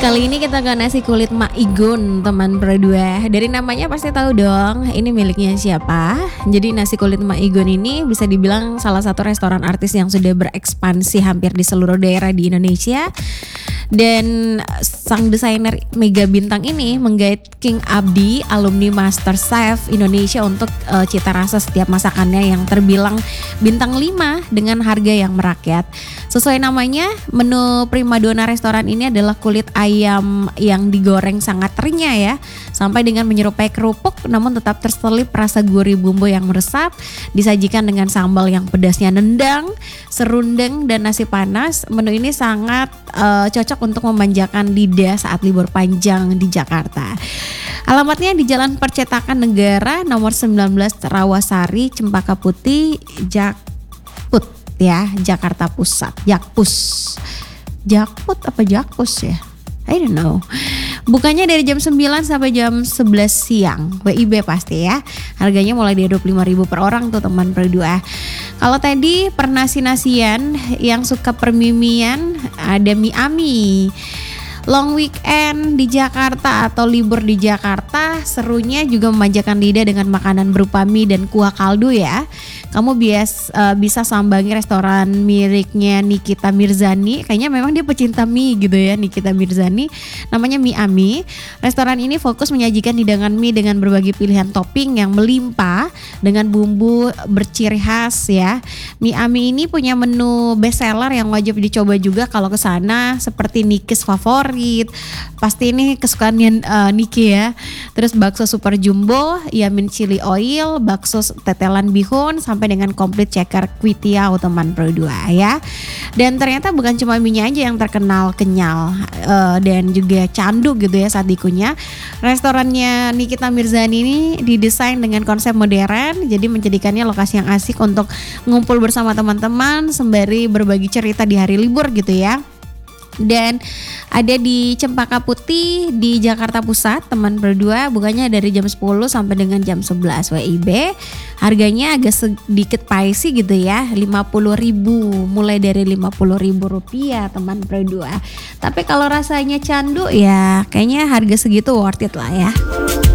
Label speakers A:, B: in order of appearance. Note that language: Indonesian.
A: Kali ini kita ke nasi kulit Mak Igun, teman berdua. Dari namanya pasti tahu dong, ini miliknya siapa. Jadi nasi kulit Mak Igun ini bisa dibilang salah satu restoran artis yang sudah berekspansi hampir di seluruh daerah di Indonesia. Dan sang desainer mega bintang ini menggait King Abdi, alumni Master Chef Indonesia untuk cita rasa setiap masakannya yang terbilang bintang 5 dengan harga yang merakyat. Sesuai namanya, menu primadona restoran ini adalah kulit ayam yang digoreng sangat renyah ya, sampai dengan menyerupai kerupuk namun tetap terselip rasa gurih bumbu yang meresap, disajikan dengan sambal yang pedasnya nendang, serundeng dan nasi panas. Menu ini sangat cocok untuk memanjakan lidah saat libur panjang di Jakarta. Alamatnya di Jalan Percetakan Negara nomor 19 Rawasari, Cempaka Putih, Jakput ya, Jakarta Pusat. Jakput apa Jakpus ya? I don't know. Bukanya dari jam 9 sampai jam 11 siang. WIB pasti ya. Harganya mulai dari 25.000 per orang tuh teman berdua. Kalau tadi pernasi-nasian yang suka permimian, ada mie ami. Long weekend di Jakarta atau libur di Jakarta, serunya juga memanjakan lidah dengan makanan berupa mie dan kuah kaldu ya. Kamu bisa sambangi restoran miliknya Nikita Mirzani. Kayaknya memang dia pecinta mie gitu ya, Nikita Mirzani. Namanya Mie Ami. Restoran ini fokus menyajikan hidangan mie dengan berbagai pilihan topping yang melimpah dengan bumbu berciri khas ya. Mie Ami ini punya menu best seller yang wajib dicoba juga kalau ke sana, seperti Nikis favorit. Pasti ini kesukaannya Niki ya. Terus bakso super jumbo, yamin chili oil, bakso tetelan bihun sampai dengan komplit ceker kuitiau teman berdua ya. Dan ternyata bukan cuma mie-nya aja yang terkenal kenyal dan juga candu gitu ya saat dikunyah. Restorannya Nikita Mirzani ini didesain dengan konsep modern, jadi menjadikannya lokasi yang asik untuk ngumpul bersama teman-teman sembari berbagi cerita di hari libur gitu ya. Dan ada di Cempaka Putih di Jakarta Pusat teman berdua. Bukanya dari jam 10 sampai dengan jam 11 WIB. Harganya agak sedikit pricey gitu ya, 50.000, mulai dari 50.000 rupiah teman berdua. Tapi kalau rasanya candu ya kayaknya harga segitu worth it lah ya.